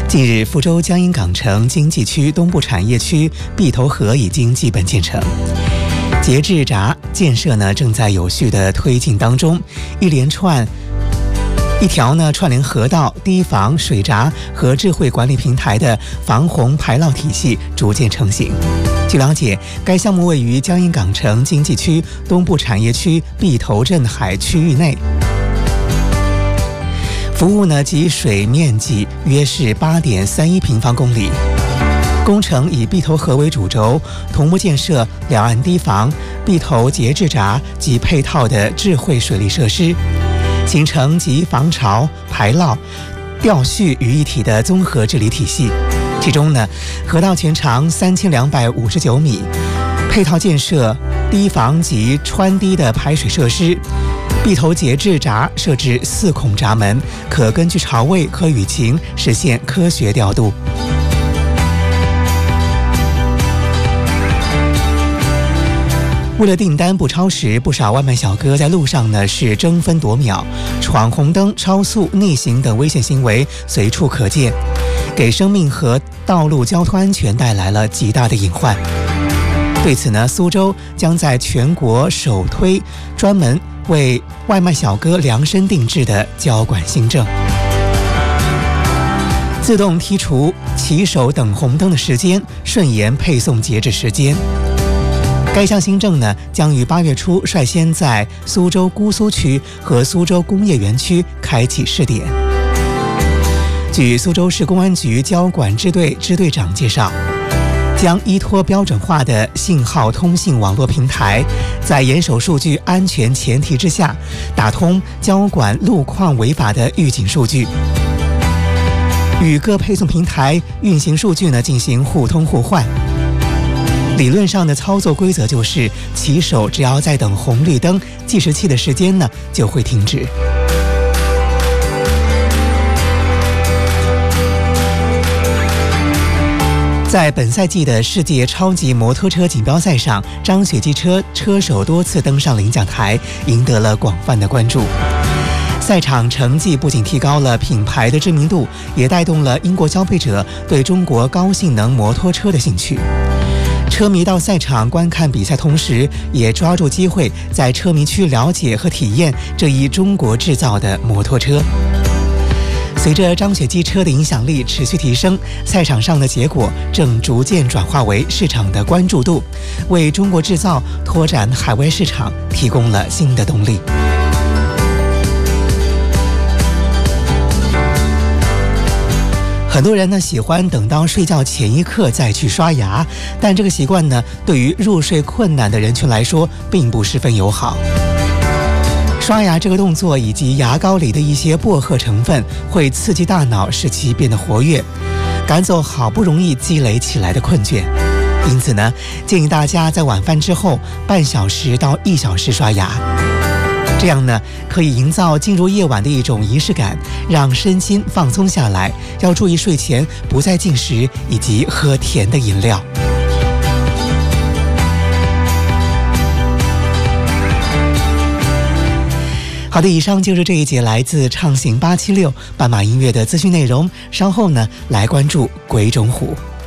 近日，福州江阴港城经济区东部产业区碧头河已经基本建成，节制闸建设呢正在有序的推进当中，一条串联河道、堤防、水闸和智慧管理平台的防洪排涝体系逐渐成型。据了解，该项目位于江阴港城经济区东部产业区碧头镇海区域内，服务及水面积约是8.31平方公里。工程以碧头河为主轴，同步建设两岸堤防、碧头节制闸及配套的智慧水利设施，形成集防潮、排涝、调蓄于一体的综合治理体系。其中河道全长3259米，配套建设堤防及穿堤的排水设施。碧头节制闸设置4孔闸门，可根据潮位和雨情实现科学调度。为了订单不超时，不少外卖小哥在路上是争分夺秒，闯红灯、超速、逆行等危险行为随处可见，给生命和道路交通安全带来了极大的隐患。对此苏州将在全国首推专门为外卖小哥量身定制的交管新政，自动剔除骑手等红灯的时间，顺延配送截止时间。该项新政将于8月初率先在苏州姑苏区和苏州工业园区开启试点。据苏州市公安局交管支队支队长介绍，将依托标准化的信号通信网络平台，在严守数据安全前提之下，打通交管路况违法的预警数据，与各配送平台运行数据进行互通互换。理论上的操作规则就是，骑手只要在等红绿灯，计时器的时间就会停止。在本赛季的世界超级摩托车锦标赛上，张雪机车手多次登上领奖台，赢得了广泛的关注。赛场成绩不仅提高了品牌的知名度，也带动了英国消费者对中国高性能摩托车的兴趣。车迷到赛场观看比赛同时，也抓住机会在车迷区了解和体验这一中国制造的摩托车。随着张雪机车的影响力持续提升，赛场上的结果正逐渐转化为市场的关注度，为中国制造拓展海外市场提供了新的动力。很多人喜欢等到睡觉前一刻再去刷牙，但这个习惯对于入睡困难的人群来说并不十分友好。刷牙这个动作以及牙膏里的一些薄荷成分会刺激大脑，使其变得活跃，赶走好不容易积累起来的困倦。因此建议大家在晚饭之后半小时到1小时刷牙，这样可以营造进入夜晚的一种仪式感，让身心放松下来。要注意睡前不再进食以及喝甜的饮料。好的，以上就是这一节来自畅行876斑马音乐的资讯内容。稍后来关注鬼冢虎。